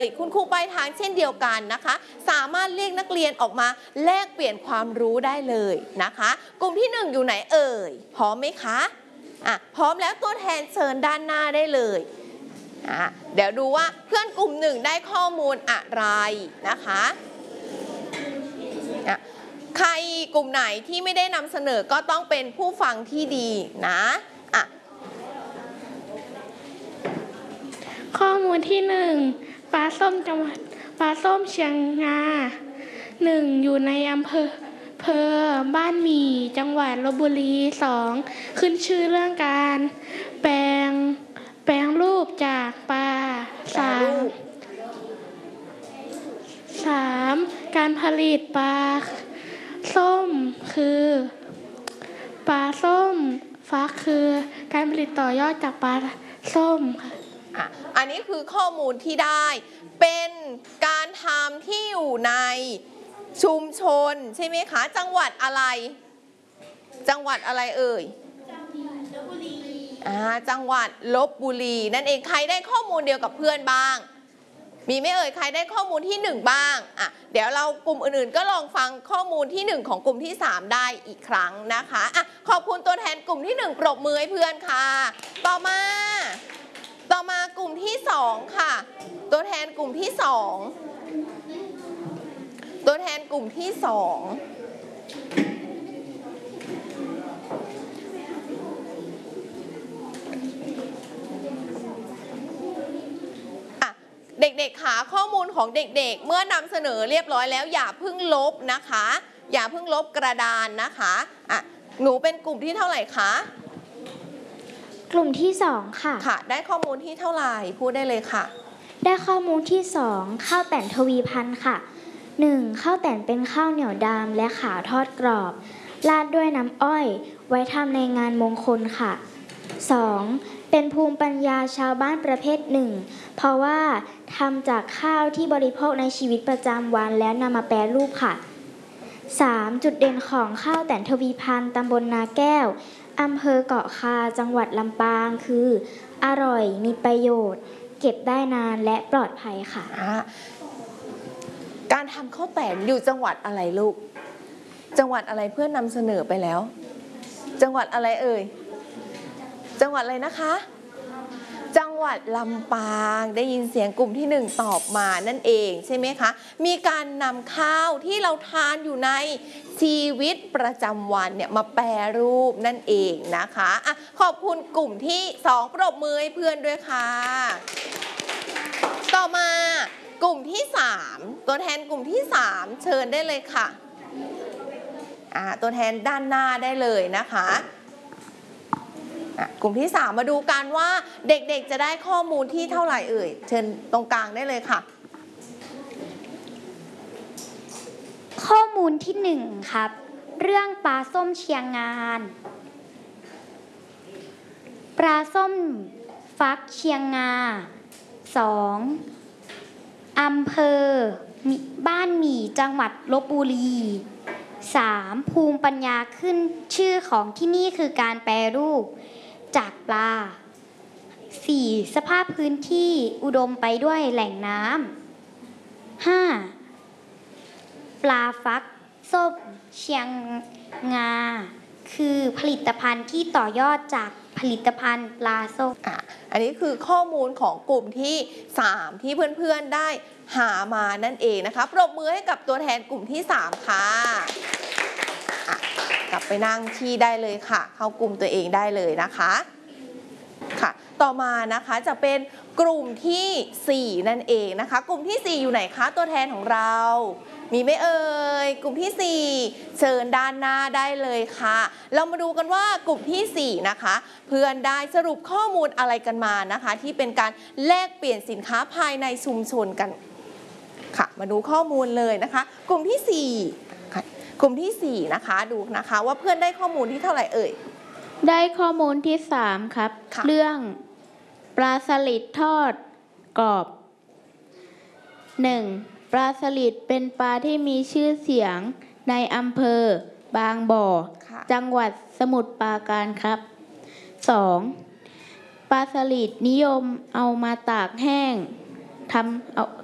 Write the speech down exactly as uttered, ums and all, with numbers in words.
คุณครูปลายทางเช่นเดียวกันนะคะสามารถเรียกนักเรียนออกมาแลกเปลี่ยนความรู้ได้เลยนะคะกลุ่มที่หนึ่งอยู่ไหนเอ่ยพร้อมไหมคะอ่ะพร้อมแล้วตัวแทนเชิญด้านหน้าได้เลยอ่ะเดี๋ยวดูว่าเพื่อนกลุ่มหนึ่งได้ข้อมูลอะไรนะคะอ่ะใครกลุ่มไหนที่ไม่ได้นำเสนอก็ต้องเป็นผู้ฟังที่ดีนะอ่ะข้อมูลที่หนึ่งปลาส้มจังหวัดปลาส้มเชียงงาหนึ่งอยู่ในอำเภออำเภอบ้านหมี่จังหวัดลพบุรีสองขึ้นชื่อเรื่องการแปลงแปลงรูปจากปลาสามสามการผลิตปลาส้มคือปลาส้มฟักคือการผลิตต่อยอดจากปลาส้มค่ะอ่ะอันนี้คือข้อมูลที่ได้เป็นการทำที่อยู่ในชุมชนใช่ไหมคะจังหวัดอะไรจังหวัดอะไรเอ่ยอ่าจังหวัดลพบุรีนั่นเองใครได้ข้อมูลเดียวกับเพื่อนบ้างมีไหมเอ่ยใครได้ข้อมูลที่หนึ่งบ้างอ่ะเดี๋ยวเรากลุ่มอื่นๆก็ลองฟังข้อมูลที่หนึ่งของกลุ่มที่สามได้อีกครั้งนะคะอ่ะขอบคุณตัวแทนกลุ่มที่หนึ่งปรบมือให้เพื่อนค่ะต่อมาต่อมากลุ่มที่สองค่ะตัวแทนกลุ่มที่สองตัวแทนกลุ่มที่สองเด็กๆหาข้อมูลของเด็กๆเมื่อนำเสนอเรียบร้อยแล้วอย่าเพิ่งลบนะคะอย่าเพิ่งลบกระดานนะคะอ่ะหนูเป็นกลุ่มที่เท่าไหร่คะกลุ่มที่สองค่ะค่ะได้ข้อมูลที่เท่าไหร่พูดได้เลยค่ะได้ข้อมูลที่สองข้าวแต่นทวีพันธุ์ค่ะหนึ่งข้าวแต่นเป็นข้าวเหนียวดำและขาวทอดกรอบราดด้วยน้ำอ้อยไว้ทำในงานมงคลค่ะสองเป็นภูมิปัญญาชาวบ้านประเภทหนึ่งเพราะว่าทำจากข้าวที่บริโภคในชีวิตประจำวันแล้วนำมาแปรรูปค่ะสามจุดเด่นของข้าวแต่นทวีพันธุ์ตำบลนาแก้วอำเภอเกาะคาจังหวัดลำปางคืออร่อยมีประโยชน์เก็บได้นานและปลอดภัยค่ะการทำข้าวแต่นอยู่จังหวัดอะไรลูกจังหวัดอะไรเพื่อนนำเสนอไปแล้วจังหวัดอะไรเอ่ยจังหวัดอะไรนะคะจังหวัดลำปางได้ยินเสียงกลุ่มที่หนึ่งตอบมานั่นเองใช่ไหมคะมีการนำข้าวที่เราทานอยู่ในชีวิตประจำวันเนี่ยมาแปรรูปนั่นเองนะคะอ่ะขอบคุณกลุ่มที่สองปรบมือให้เพื่อนด้วยค่ะต่อมากลุ่มที่สามตัวแทนกลุ่มที่สามเชิญได้เลยค่ะอ่าตัวแทนด้านหน้าได้เลยนะคะกลุ่มที่สามมาดูกันว่าเด็กๆจะได้ข้อมูลที่เท่าไหร่เอ่ยเชิญตรงกลางได้เลยค่ะข้อมูลที่หนึ่งครับเรื่องปลาส้มเชียงงานปลาส้มฟักเชียงงาสองอำเภอบ้านหมี่จังหวัดลพบุรีสามภูมิปัญญาขึ้นชื่อของที่นี่คือการแปรรูปจากปลาสี่สภาพพื้นที่อุดมไปด้วยแหล่งน้ำห้าปลาฟักส้มเชียงงาคือผลิตภัณฑ์ที่ต่อยอดจากผลิตภัณฑ์ปลาส้มอ่ะอันนี้คือข้อมูลของกลุ่มที่สามที่เพื่อนๆได้หามานั่นเองนะคะปรบมือให้กับตัวแทนกลุ่มที่สามค่ะกลับไปนั่งที่ได้เลยค่ะเข้ากลุ่มตัวเองได้เลยนะคะค่ะต่อมานะคะจะเป็นกลุ่มที่สี่นั่นเองนะคะกลุ่มที่สี่อยู่ไหนคะตัวแทนของเรามีไหมเอ่ยกลุ่มที่สี่เชิญด้านหน้าได้เลยค่ะเรามาดูกันว่ากลุ่มที่สี่นะคะเพื่อนได้สรุปข้อมูลอะไรกันมานะคะที่เป็นการแลกเปลี่ยนสินค้าภายในชุมชนกันค่ะมาดูข้อมูลเลยนะคะกลุ่มที่สี่กลุ่มที่สี่นะคะดูนะคะว่าเพื่อนได้ข้อมูลที่เท่าไหร่เอ่ยได้ข้อมูลที่สามครับเรื่องปลาสลิดทอดกรอบหนึ่งปลาสลิดเป็นปลาที่มีชื่อเสียงในอำเภอบางบ่อจังหวัดสมุทรปราการครับสองปลาสลิดนิยมเอามาตากแห้งทำเอา